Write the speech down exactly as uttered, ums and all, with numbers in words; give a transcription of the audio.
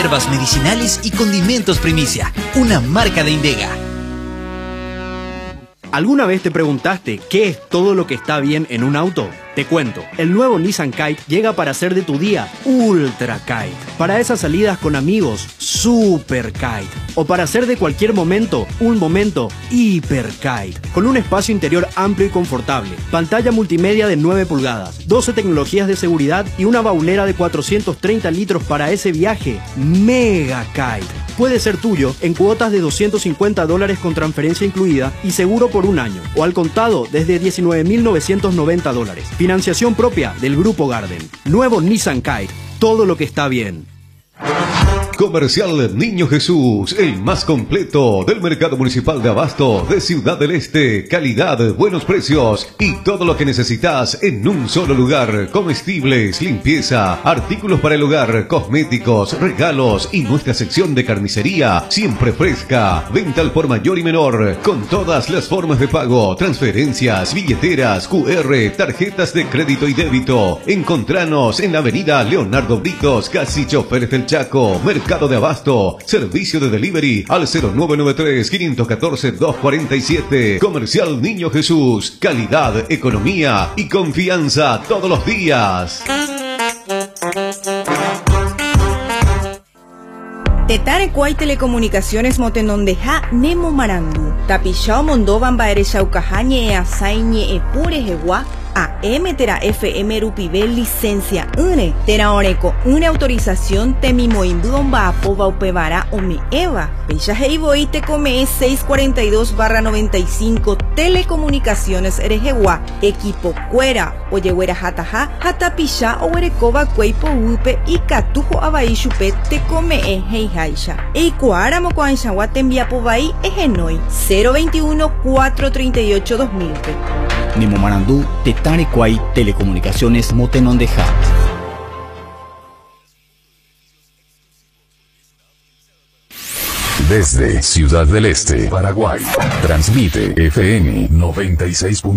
hierbas medicinales y condimentos primicia, una marca de Indega. ¿Alguna vez te preguntaste qué es todo lo que está bien en un auto? Te cuento, el nuevo Nissan Kite llega para hacer de tu día Ultra Kite. Para esas salidas con amigos, Super Kite. O para hacer de cualquier momento, un momento Hiper Kite. Con un espacio interior amplio y confortable, pantalla multimedia de nueve pulgadas, doce tecnologías de seguridad y una baulera de cuatrocientos treinta litros para ese viaje Mega Kite. Puede ser tuyo en cuotas de doscientos cincuenta dólares con transferencia incluida y seguro por un año, o al contado desde diecinueve mil novecientos noventa dólares. Financiación propia del Grupo Garden. Nuevo Nissan Kite. Todo lo que está bien. Comercial Niño Jesús, el más completo del mercado municipal de abasto de Ciudad del Este. Calidad, buenos precios y todo lo que necesitas en un solo lugar. Comestibles, limpieza, artículos para el hogar, cosméticos, regalos y nuestra sección de carnicería siempre fresca. Venta al por mayor y menor con todas las formas de pago, transferencias, billeteras, cu erre, tarjetas de crédito y débito. Encontranos en la avenida Leonardo Britos, casi Choferes del Chaco. Mercado de Abasto, servicio de delivery al cero nueve nueve tres, cinco uno cuatro, dos cuatro siete. Comercial Niño Jesús, calidad, economía y confianza todos los días. Tetare Kuay Telecomunicaciones Motenondeja Nemo Marandu Tapishao Mondovan Baere Shaukahañe e Asaiñe e Pure Jewa A M Tera F M Rupibel licencia une Tera Oreco une autorización Temimoimbuon Baapo Upevara Omi Eva Pecha Heiboy te come seiscientos cuarenta y dos barra noventa y cinco Telecomunicaciones Erejewa Equipo Cuera Oyehuera Hataha Hatapisha Owerekova Cueipo Upe y Catujo Abaishupe te come e Heihaisha Eikuara Mocoanchawa te enviapo Bai Egenoi cero veintiuno, cuatrocientos treinta y ocho, dos mil. Nemo Marandú, Tetare Kuay Telecomunicaciones Motenondeja. Desde Ciudad del Este, Paraguay, transmite F M noventa y seis.